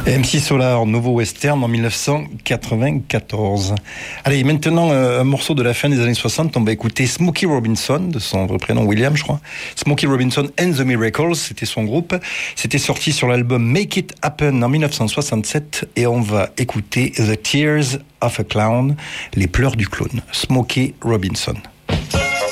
MC Solar, nouveau western en 1994. Allez, maintenant, un morceau de la fin des années 60, on va écouter Smokey Robinson, de son vrai prénom William, je crois. Smokey Robinson and the Miracles, c'était son groupe. C'était sorti sur l'album Make It Happen en 1967, et on va écouter The Tears of a Clown, les pleurs du clown. Smokey Robinson.